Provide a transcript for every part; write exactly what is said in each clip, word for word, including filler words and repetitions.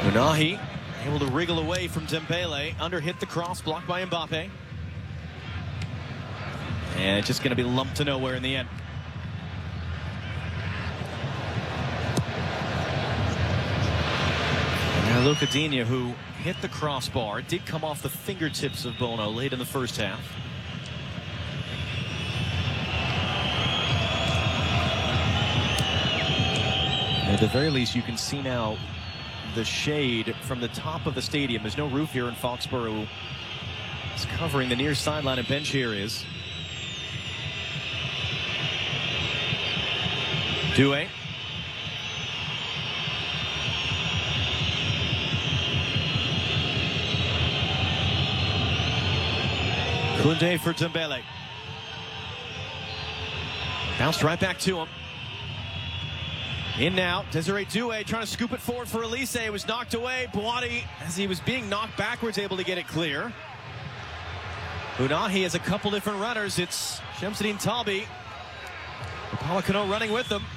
Unahi able to wriggle away from Dembele. Under hit the cross, blocked by Mbappe. And it's just going to be lumped to nowhere in the end. Now Luca Digne, who hit the crossbar, did come off the fingertips of Bono late in the first half. At the very least, you can see now the shade from the top of the stadium. There's no roof here in Foxborough. It's covering the near sideline and bench areas. Doué. Koundé for Dembele. Bounced right back to him. In now, Desiree Doué trying to scoop it forward for Elise. It was knocked away. Boadi, as he was being knocked backwards, able to get it clear. Unahi has a couple different runners. It's Shamsuddin Talbi. Upamecano running with them.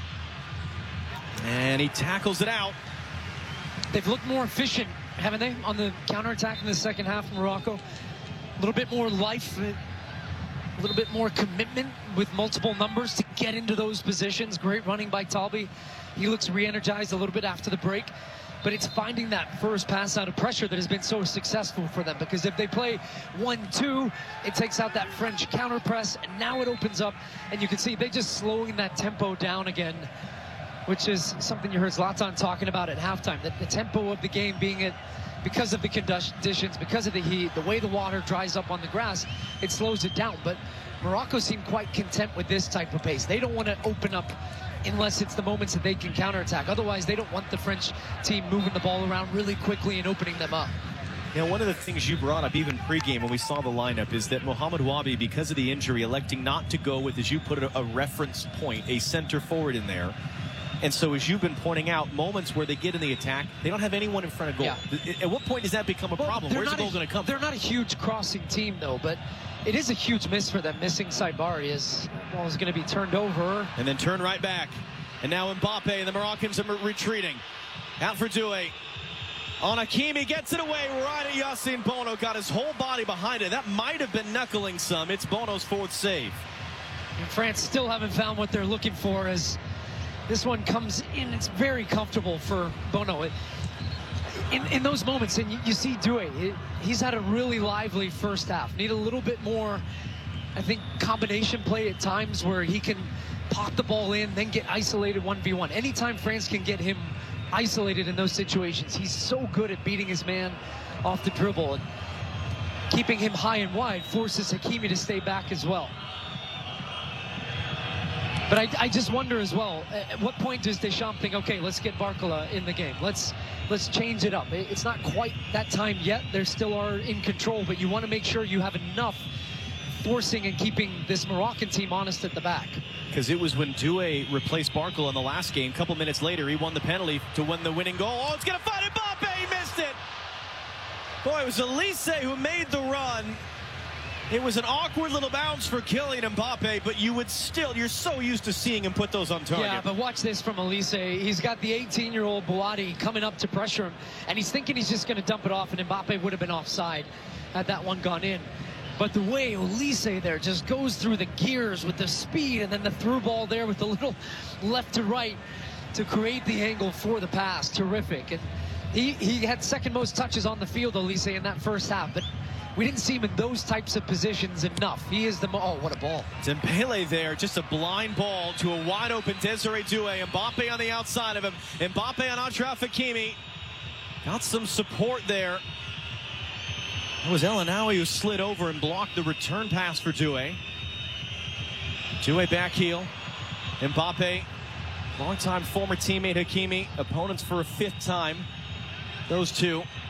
And he tackles it out. They've looked more efficient, haven't they, on the counterattack in the second half of Morocco? A little bit more life, a little bit more commitment with multiple numbers to get into those positions. Great running by Talbi. He looks re-energized a little bit after the break. But it's finding that first pass out of pressure that has been so successful for them. Because if they play one two, it takes out that French counter press. And now it opens up. And you can see they just slowing that tempo down again, which is something you heard Zlatan talking about at halftime. That the tempo of the game being at, because of the conditions, because of the heat, the way the water dries up on the grass, it slows it down. But Morocco seem quite content with this type of pace. They don't want to open up unless it's the moments that they can counterattack. Otherwise, they don't want the French team moving the ball around really quickly and opening them up. You know, one of the things you brought up even pregame when we saw the lineup is that Mohamed Wabi, because of the injury, electing not to go with, as you put it, a reference point, a center forward in there. And so, as you've been pointing out, moments where they get in the attack, they don't have anyone in front of goal. Yeah. At what point does that become a well, problem? Where's the goal going to come They're from? not a huge crossing team, though, but it is a huge miss for them, missing Saibari, as the ball is going to be turned over. And then turn right back. And now Mbappe and the Moroccans are retreating. Out for Doué. On Hakimi, gets it away right at Yassine Bono. Got his whole body behind it. That might have been knuckling some. It's Bono's fourth save. And France still haven't found what they're looking for as this one comes in. It's very comfortable for Bono. It, in, in those moments, and you, you see Doué, it, he's had a really lively first half. Need a little bit more, I think, combination play at times where he can pop the ball in, then get isolated one v one. Anytime France can get him isolated in those situations, he's so good at beating his man off the dribble. And keeping him high and wide forces Hakimi to stay back as well. But I, I just wonder as well, at what point does Deschamps think, okay, let's get Barcola in the game. Let's let's change it up. It's not quite that time yet. They still are in control, but you want to make sure you have enough forcing and keeping this Moroccan team honest at the back. Because it was when Doué replaced Barcola in the last game. A couple minutes later, he won the penalty to win the winning goal. Oh, it's going to find Mbappe. He missed it. Boy, it was Elise who made the run. It was an awkward little bounce for Kylian Mbappe, but you would still, you're so used to seeing him put those on target. Yeah, but watch this from Elise. He's got the eighteen-year-old Boadi coming up to pressure him, and he's thinking he's just going to dump it off, and Mbappe would have been offside had that one gone in. But the way Elise there just goes through the gears with the speed, and then the through ball there with the little left to right to create the angle for the pass. Terrific. And he, he had second most touches on the field, Elise, in that first half, but we didn't see him in those types of positions enough. He is the mo oh, what a ball. Dembele there, just a blind ball to a wide open Desiree Doué. Mbappe on the outside of him. Mbappe on Achraf Hakimi. Got some support there. It was El Anaoui who slid over and blocked the return pass for Doué. Doué back heel. Mbappe, longtime former teammate Hakimi. Opponents for a fifth time. Those two.